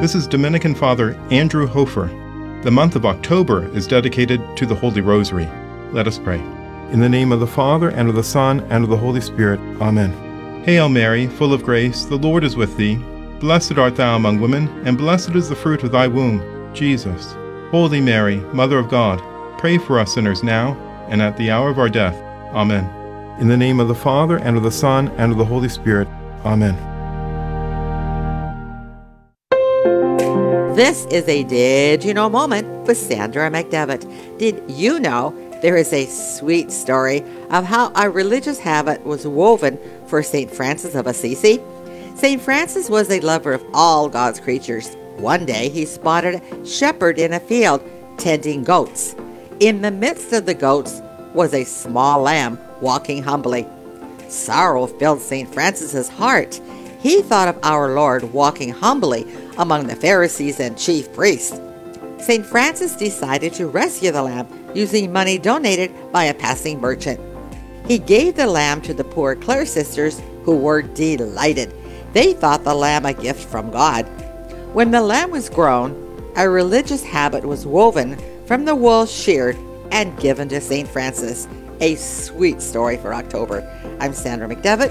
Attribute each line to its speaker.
Speaker 1: This is Dominican Father Andrew Hofer. The month of October is dedicated to the Holy Rosary. Let us pray. In the name of the Father, and of the Son, and of the Holy Spirit. Amen. Hail Mary, full of grace, the Lord is with thee. Blessed art thou among women, and blessed is the fruit of thy womb, Jesus. Holy Mary, Mother of God, pray for us sinners now, and at the hour of our death. Amen. In the name of the Father, and of the Son, and of the Holy Spirit. Amen.
Speaker 2: This is a Did You Know moment with Sandra McDevitt. Did you know there is a sweet story of how a religious habit was woven for St. Francis of Assisi? St. Francis was a lover of all God's creatures. One day he spotted a shepherd in a field tending goats. In the midst of the goats was a small lamb walking humbly. Sorrow filled St. Francis's heart. He thought of our Lord walking humbly among the Pharisees and chief priests. St. Francis decided to rescue the lamb using money donated by a passing merchant. He gave the lamb to the poor Clare sisters, who were delighted. They thought the lamb a gift from God. When the lamb was grown, a religious habit was woven from the wool sheared and given to St. Francis. A sweet story for October. I'm Sandra McDevitt.